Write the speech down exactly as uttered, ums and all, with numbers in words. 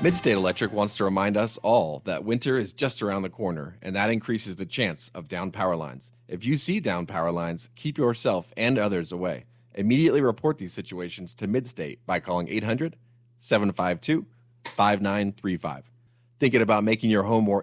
Midstate Electric wants to remind us all that winter is just around the corner, and that increases the chance of downed power lines. If you see downed power lines, keep yourself and others away. Immediately report these situations to Midstate by calling eight hundred, seven five two, five nine three five. Thinking about making your home more